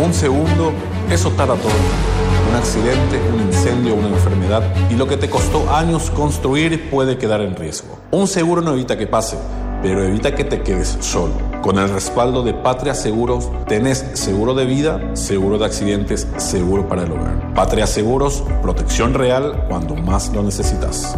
un segundo, eso tarda todo. Un accidente, un incendio, una enfermedad y lo que te costó años construir puede quedar en riesgo. Un seguro no evita que pase, pero evita que te quedes solo. Con el respaldo de Patria Seguros, tenés seguro de vida, seguro de accidentes, seguro para el hogar. Patria Seguros, protección real cuando más lo necesitas.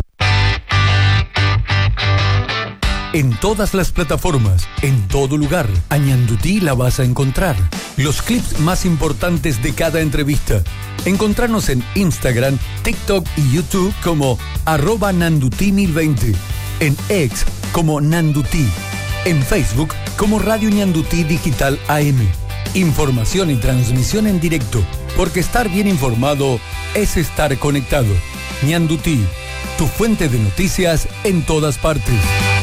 En todas las plataformas, en todo lugar, a Ñandutí la vas a encontrar. Los clips más importantes de cada entrevista. Encontrarnos en Instagram, TikTok y YouTube como @Nandutí1020. En X como Nandutí. En Facebook como Radio Ñandutí Digital AM. Información y transmisión en directo. Porque estar bien informado es estar conectado. Ñandutí, tu fuente de noticias en todas partes.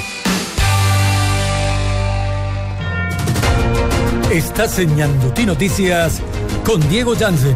Estás en Ñandutí Noticias con Diego Jansen.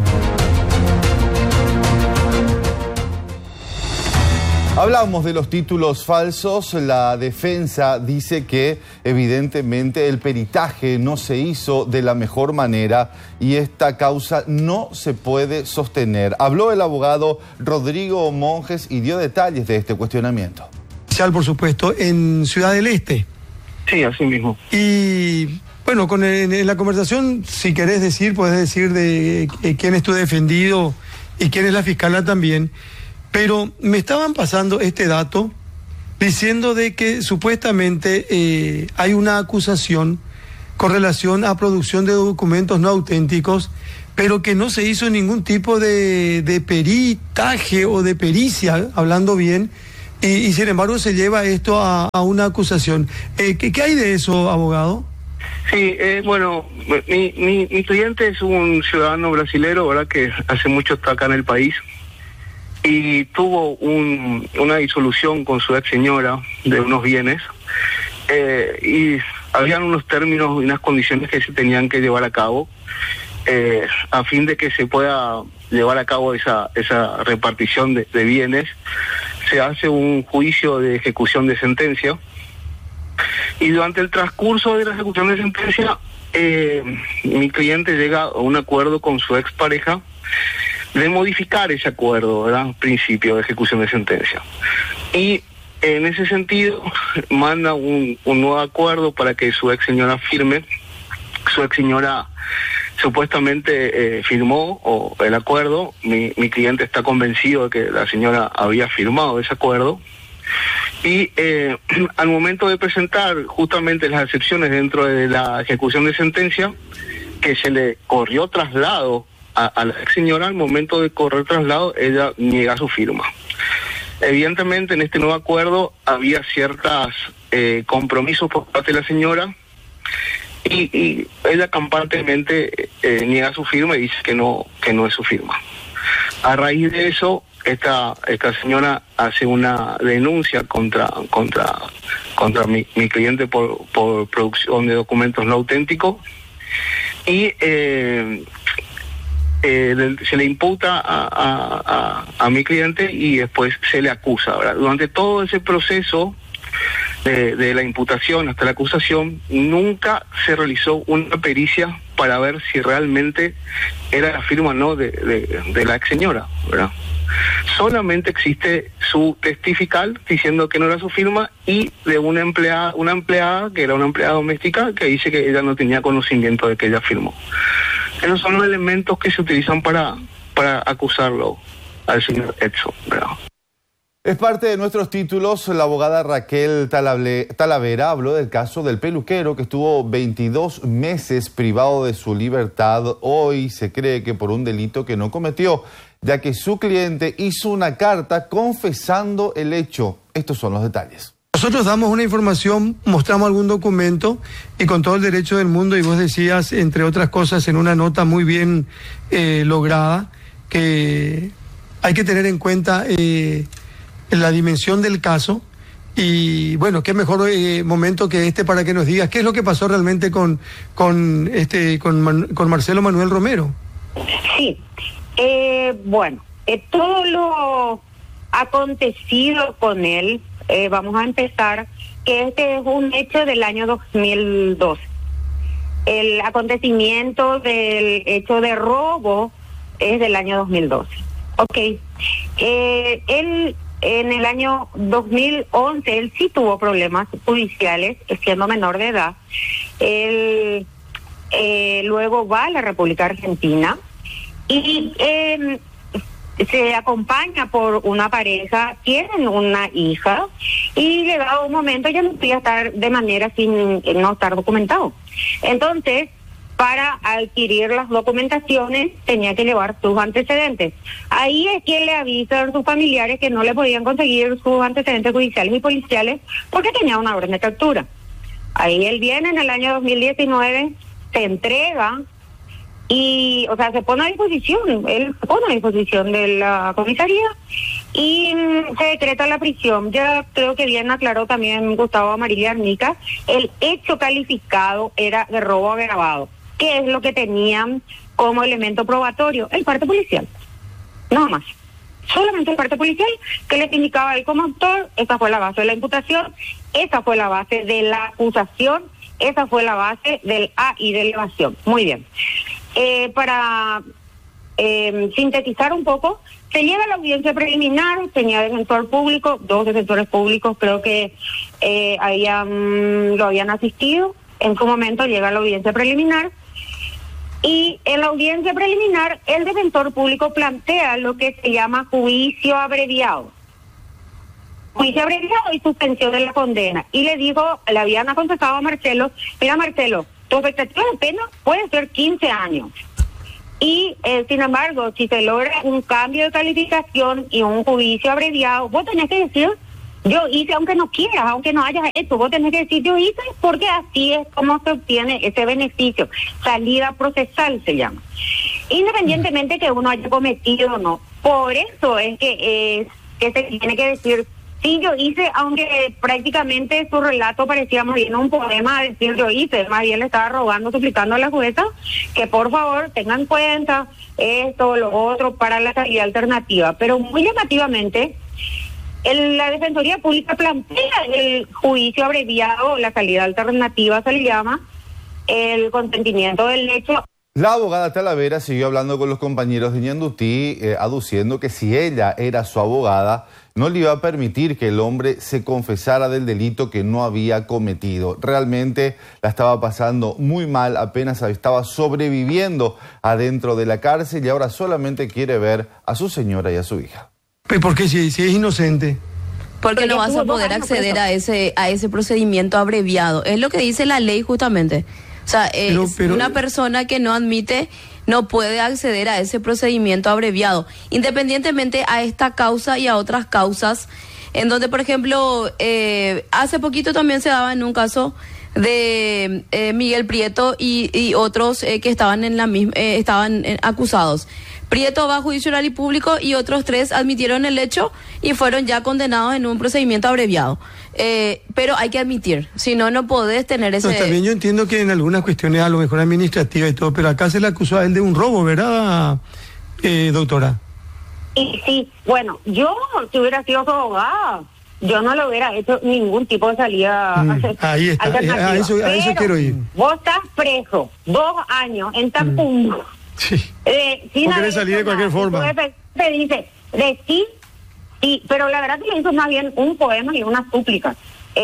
Hablamos de los títulos falsos. La defensa dice que evidentemente el peritaje no se hizo de la mejor manera y esta causa no se puede sostener. Habló el abogado Rodrigo Monjes y dio detalles de este cuestionamiento. Por supuesto, en Ciudad del Este. Sí, así mismo. Y bueno, en la conversación, si querés decir, podés decir de quién es tu defendido y quién es la fiscala también. Pero me estaban pasando este dato diciendo de que supuestamente hay una acusación con relación a producción de documentos no auténticos, pero que no se hizo ningún tipo de peritaje o de pericia, hablando bien, y sin embargo se lleva esto a una acusación. ¿Qué hay de eso, abogado? Sí, bueno, mi cliente es un ciudadano brasilero, ¿verdad?, que hace mucho está acá en el país y tuvo una disolución con su ex señora de unos bienes y habían unos términos y unas condiciones que se tenían que llevar a cabo a fin de que se pueda llevar a cabo esa repartición de bienes. Se hace un juicio de ejecución de sentencia y durante el transcurso de la ejecución de sentencia mi cliente llega a un acuerdo con su expareja de modificar ese acuerdo, ¿verdad?, principio de ejecución de sentencia. Y en ese sentido manda un nuevo acuerdo para que su ex señora firme. Su ex señora supuestamente firmó el acuerdo. Mi cliente está convencido de que la señora había firmado ese acuerdo. Y al momento de presentar justamente las excepciones dentro de la ejecución de sentencia, que se le corrió traslado a la ex señora, al momento de correr traslado, ella niega su firma. Evidentemente, en este nuevo acuerdo había ciertos compromisos por parte de la señora y ella campantemente niega su firma y dice que no es su firma. A raíz de eso, esta señora hace una denuncia contra mi cliente por producción de documentos no auténticos y se le imputa a mi cliente y después se le acusa, ¿verdad? Durante todo ese proceso de la imputación hasta la acusación, nunca se realizó una pericia para ver si realmente era la firma o no de la ex señora, ¿verdad? Solamente existe su testifical diciendo que no era su firma y de una empleada que era una empleada doméstica que dice que ella no tenía conocimiento de que ella firmó. Esos son los elementos que se utilizan para acusarlo al señor Edson, ¿verdad? Es parte de nuestros títulos. La abogada Raquel Talavera habló del caso del peluquero que estuvo 22 meses privado de su libertad. Hoy se cree que por un delito que no cometió, ya que su cliente hizo una carta confesando el hecho. Estos son los detalles. Nosotros damos una información, mostramos algún documento y con todo el derecho del mundo, y vos decías, entre otras cosas, en una nota muy bien lograda, que hay que tener en cuenta la dimensión del caso y bueno, qué mejor momento que este para que nos digas qué es lo que pasó realmente con Marcelo Manuel Romero. Sí, bueno, todo lo acontecido con él, vamos a empezar, que este es un hecho del año 2012. el acontecimiento del hecho de robo es del año 2012. Ok. Él, en el año 2011, él sí tuvo problemas judiciales, siendo menor de edad. Él luego va a la República Argentina y se acompaña por una pareja, tienen una hija y llegado un momento ya no podía estar de manera sin no estar documentado. Entonces, para adquirir las documentaciones tenía que llevar sus antecedentes. Ahí es que le avisan a sus familiares que no le podían conseguir sus antecedentes judiciales y policiales porque tenía una orden de captura. Ahí él viene en el año 2019, se entrega y, o sea, se pone a disposición, él se pone a disposición de la comisaría y se decreta la prisión. Ya creo que bien aclaró también Gustavo Amarilla Arnica, el hecho calificado era de robo agravado. ¿Qué es lo que tenían como elemento probatorio? El parte policial, no más. Solamente el parte policial que les indicaba a él como autor. Esa fue la base de la imputación, esa fue la base de la acusación, esa fue la base del A y de elevación. Muy bien. Para sintetizar un poco, se llega a la audiencia preliminar, tenía defensor público, 2 defensores públicos creo que lo habían asistido. En su momento llega a la audiencia preliminar y en la audiencia preliminar el defensor público plantea lo que se llama juicio abreviado. Juicio abreviado y suspensión de la condena. Y le habían aconsejado a Marcelo, mira Marcelo, tu expectativa de pena puede ser 15 años. Y, sin embargo, si se logra un cambio de calificación y un juicio abreviado, vos tenés que decir, yo hice aunque no quieras, aunque no hayas hecho, vos tenés que decir, yo hice, porque así es como se obtiene ese beneficio. Salida procesal se llama. Independientemente que uno haya cometido o no. Por eso es que se tiene que decir, sí, yo hice, aunque prácticamente su relato parecía más bien un poema a decir yo hice, más bien le estaba rogando, suplicando a la jueza que por favor tengan en cuenta esto, lo otro, para la salida alternativa. Pero muy llamativamente, la Defensoría Pública plantea el juicio abreviado, la salida alternativa se le llama, el consentimiento del hecho. La abogada Talavera siguió hablando con los compañeros de Ñandutí, aduciendo que si ella era su abogada, no le iba a permitir que el hombre se confesara del delito que no había cometido. Realmente la estaba pasando muy mal, apenas estaba sobreviviendo adentro de la cárcel y ahora solamente quiere ver a su señora y a su hija. ¿Por qué si es inocente? Porque no vas a poder acceder a ese procedimiento abreviado. Es lo que dice la ley justamente. O sea, pero una persona que no admite no puede acceder a ese procedimiento abreviado, independientemente a esta causa y a otras causas, en donde, por ejemplo, hace poquito también se daba en un caso de Miguel Prieto y otros que estaban en la misma, estaban acusados. Prieto va a juicio oral y público y otros 3 admitieron el hecho y fueron ya condenados en un procedimiento abreviado. Pero hay que admitir, si no, no podés tener ese... No, también yo entiendo que en algunas cuestiones a lo mejor administrativas y todo, pero acá se le acusó a él de un robo, ¿verdad, doctora? Y sí, bueno, yo si hubiera sido su abogada, yo no le hubiera hecho ningún tipo de salida ahí está, a eso quiero ir. Vos estás preso 2 años en Tampún. Sí. No querés salir de cualquier forma. Te dice, sí, pero la verdad que le hizo más bien un poema y una súplica.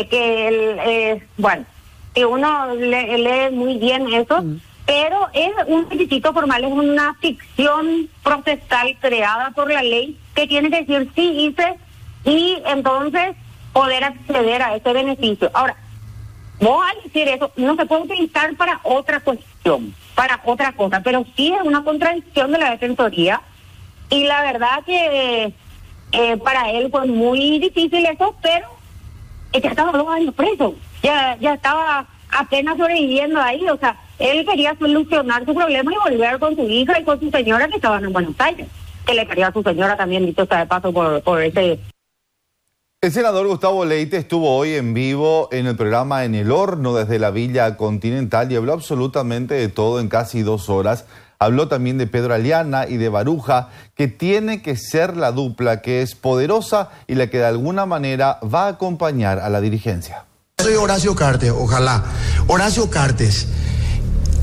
Que uno lee muy bien eso, pero es un requisito formal, es una ficción procesal creada por la ley que tiene que decir sí hice y entonces poder acceder a ese beneficio. Ahora, vos al decir eso no se puede utilizar para otra cuestión, para otra cosa, pero sí es una contradicción de la Defensoría y la verdad que para él fue muy difícil eso, pero ya estaba 2 años preso, ya estaba apenas sobreviviendo ahí, o sea, él quería solucionar su problema y volver con su hija y con su señora que estaban en Buenos Aires, que le quería a su señora también, dicho sea de paso por ese... El senador Gustavo Leite estuvo hoy en vivo en el programa En el Horno desde la Villa Continental y habló absolutamente de todo en casi 2 horas. Habló también de Pedro Aliana y de Baruja, que tiene que ser la dupla que es poderosa y la que de alguna manera va a acompañar a la dirigencia. Soy Horacio Cartes, ojalá. Horacio Cartes,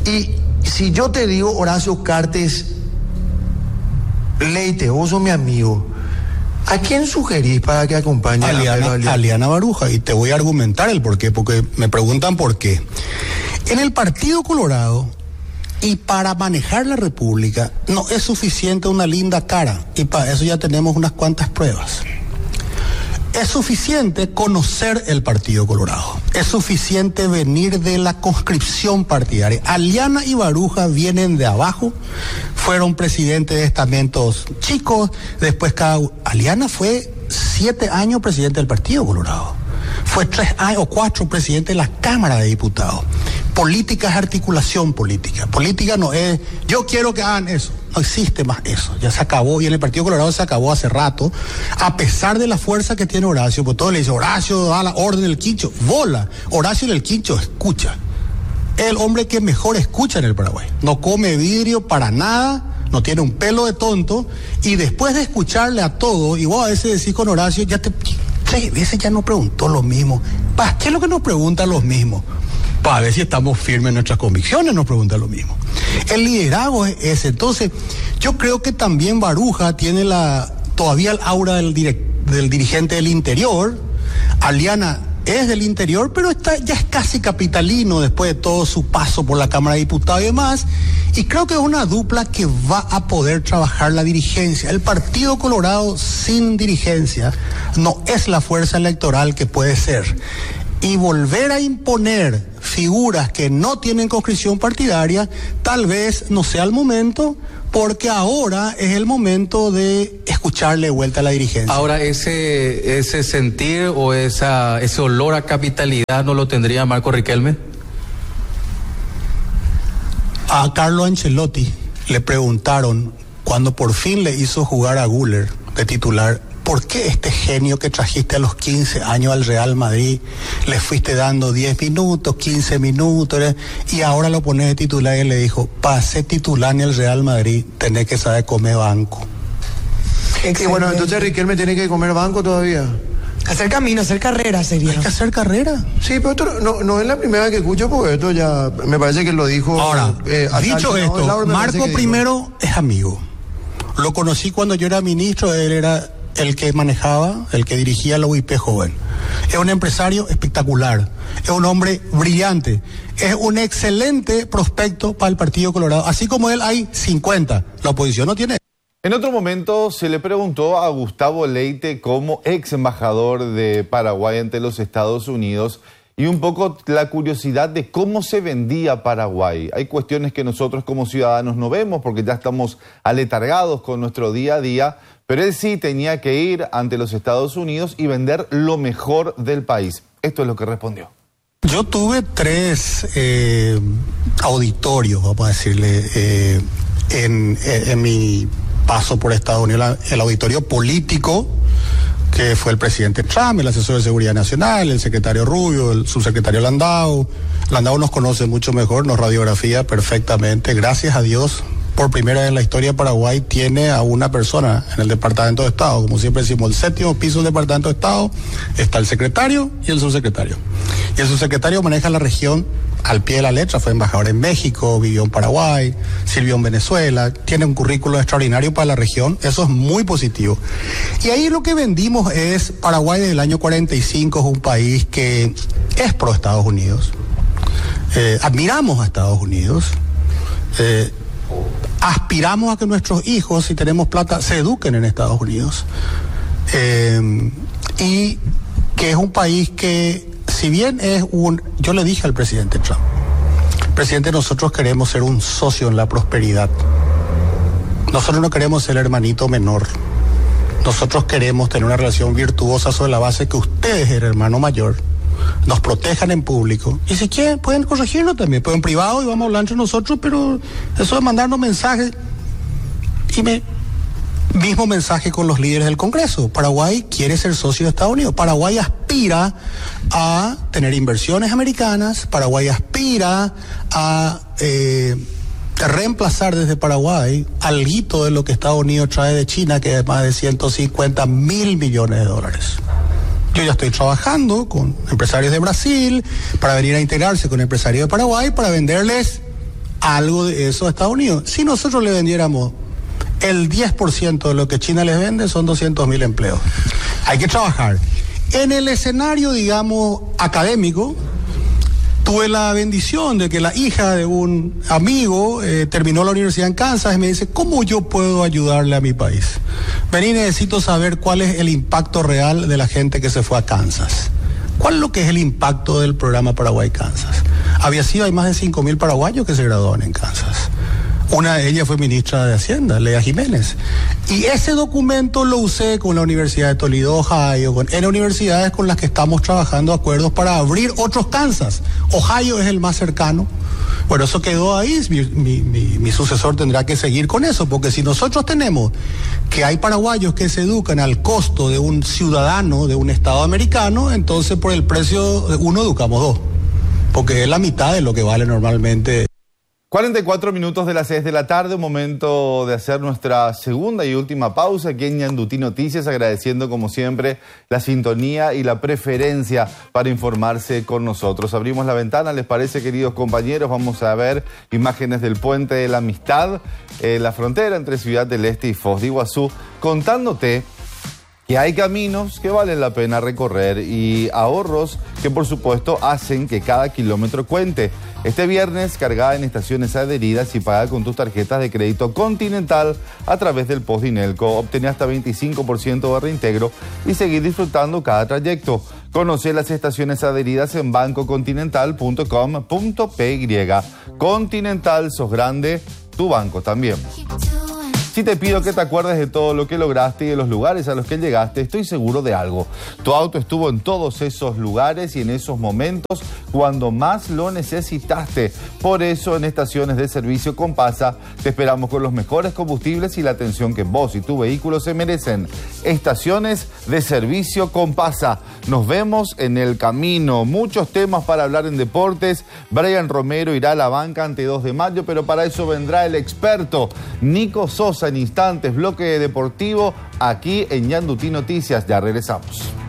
Y si yo te digo, Horacio Cartes Leite, vos sos mi amigo, ¿a quién sugerís para que acompañe a Aliana Baruja? Y te voy a argumentar el por qué, porque me preguntan por qué. En el Partido Colorado, y para manejar la República, no es suficiente una linda cara, y para eso ya tenemos unas cuantas pruebas. Es suficiente conocer el Partido Colorado. Es suficiente venir de la conscripción partidaria. Aliana y Baruja vienen de abajo, fueron presidentes de estamentos chicos, después Aliana fue 7 años presidente del Partido Colorado. Fue 3 años o 4 presidente de la Cámara de Diputados. Política es articulación política. Política no es, yo quiero que hagan eso. No existe más eso. Ya se acabó. Y en el Partido Colorado se acabó hace rato. A pesar de la fuerza que tiene Horacio, pues todo le dice, Horacio da la orden del Quincho. Bola. Horacio del Quincho escucha. Es el hombre que mejor escucha en el Paraguay. No come vidrio para nada. No tiene un pelo de tonto. Y después de escucharle a todo, y vos a veces decís con Horacio, 3 veces ya nos preguntó lo mismo. ¿Qué es lo que nos preguntan los mismos? Para ver si estamos firmes en nuestras convicciones, nos pregunta lo mismo. El liderazgo es ese. Entonces, yo creo que también Baruja tiene todavía el aura del dirigente del interior. Aliana es del interior, pero ya es casi capitalino después de todo su paso por la Cámara de Diputados y demás. Y creo que es una dupla que va a poder trabajar la dirigencia. El Partido Colorado sin dirigencia no es la fuerza electoral que puede ser. Y volver a imponer figuras que no tienen conscripción partidaria, tal vez no sea el momento, porque ahora es el momento de escucharle vuelta a la dirigencia. Ahora, ese sentir o ese olor a capitalidad, ¿no lo tendría Marco Riquelme? A Carlo Ancelotti le preguntaron, cuando por fin le hizo jugar a Güler de titular, ¿por qué este genio que trajiste a los 15 años al Real Madrid le fuiste dando 10 minutos, 15 minutos, y ahora lo pones de titular? Y le dijo, para ser titular en el Real Madrid tenés que saber comer banco. Y bueno, entonces Riquelme tiene que comer banco todavía. Hacer camino, hacer carrera sería. Hay que hacer carrera. Sí, pero esto no es la primera vez que escucho, porque esto ya me parece que lo dijo. Ahora, dicho esto, Marco primero es amigo. Lo conocí cuando yo era ministro, él era el que manejaba, el que dirigía la UIP joven. Es un empresario espectacular, es un hombre brillante, es un excelente prospecto para el Partido Colorado. Así como él hay 50, la oposición no tiene. En otro momento se le preguntó a Gustavo Leite como ex embajador de Paraguay ante los Estados Unidos y un poco la curiosidad de cómo se vendía Paraguay. Hay cuestiones que nosotros como ciudadanos no vemos porque ya estamos aletargados con nuestro día a día, pero él sí tenía que ir ante los Estados Unidos y vender lo mejor del país. Esto es lo que respondió. Yo tuve 3 auditorios, vamos a decirle, en mi paso por Estados Unidos. El auditorio político, que fue el presidente Trump, el asesor de seguridad nacional, el secretario Rubio, el subsecretario Landau. Landau nos conoce mucho mejor, nos radiografía perfectamente, gracias a Dios. Por primera vez en la historia de Paraguay tiene a una persona en el Departamento de Estado. Como siempre decimos, el 7º piso del Departamento de Estado está el secretario y el subsecretario. Y el subsecretario maneja la región al pie de la letra, fue embajador en México, vivió en Paraguay, sirvió en Venezuela, tiene un currículo extraordinario para la región, eso es muy positivo. Y ahí lo que vendimos es, Paraguay desde el año 45 es un país que es pro Estados Unidos, admiramos a Estados Unidos, aspiramos a que nuestros hijos, si tenemos plata, se eduquen en Estados Unidos, y que es un país que, si bien yo le dije al presidente Trump, presidente, nosotros queremos ser un socio en la prosperidad, nosotros no queremos ser el hermanito menor, nosotros queremos tener una relación virtuosa sobre la base que ustedes, el hermano mayor, nos protejan en público, y si quieren pueden corregirlo también, pueden en privado y vamos a hablar entre nosotros, pero eso de mandarnos mensajes, mismo mensaje con los líderes del Congreso. Paraguay quiere ser socio de Estados Unidos, Paraguay aspira a tener inversiones americanas, Paraguay aspira a reemplazar desde Paraguay alguito de lo que Estados Unidos trae de China, que es más de 150 mil millones de dólares. Yo ya estoy trabajando con empresarios de Brasil para venir a integrarse con empresarios de Paraguay para venderles algo de eso a Estados Unidos. Si nosotros le vendiéramos el 10% de lo que China les vende, son 200.000 empleos. Hay que trabajar. En el escenario, digamos, académico, tuve la bendición de que la hija de un amigo terminó la universidad en Kansas y me dice, ¿cómo yo puedo ayudarle a mi país? Vení, necesito saber cuál es el impacto real de la gente que se fue a Kansas. ¿Cuál es lo que es el impacto del programa Paraguay-Kansas? Hay más de 5.000 paraguayos que se graduaron en Kansas. Una de ellas fue ministra de Hacienda, Lea Jiménez. Y ese documento lo usé con la Universidad de Toledo, Ohio, en universidades con las que estamos trabajando acuerdos para abrir otros Kansas. Ohio es el más cercano. Bueno, eso quedó ahí. Mi sucesor tendrá que seguir con eso, porque si nosotros tenemos que hay paraguayos que se educan al costo de un ciudadano de un estado americano, entonces por el precio de uno educamos dos, porque es la mitad de lo que vale normalmente. 44 minutos de las 6 de la tarde, momento de hacer nuestra segunda y última pausa aquí en Ñandutí Noticias, agradeciendo como siempre la sintonía y la preferencia para informarse con nosotros. Abrimos la ventana, ¿les parece, queridos compañeros? Vamos a ver imágenes del Puente de la Amistad, la frontera entre Ciudad del Este y Foz de Iguazú, contándote que hay caminos que valen la pena recorrer y ahorros que por supuesto hacen que cada kilómetro cuente. Este viernes cargada en estaciones adheridas y paga con tus tarjetas de crédito Continental a través del Post Dinelco. Obtener hasta 25% de reintegro y seguir disfrutando cada trayecto. Conoce las estaciones adheridas en bancocontinental.com.py. Continental, sos grande, tu banco también. Si te pido que te acuerdes de todo lo que lograste y de los lugares a los que llegaste, estoy seguro de algo. Tu auto estuvo en todos esos lugares y en esos momentos cuando más lo necesitaste. Por eso en Estaciones de Servicio Compasa te esperamos con los mejores combustibles y la atención que vos y tu vehículo se merecen. Estaciones de Servicio Compasa. Nos vemos en el camino. Muchos temas para hablar en deportes. Brian Romero irá a la banca ante 2 de mayo, pero para eso vendrá el experto Nico Sosa en instantes. Bloque deportivo aquí en Ñandutí Noticias. Ya regresamos.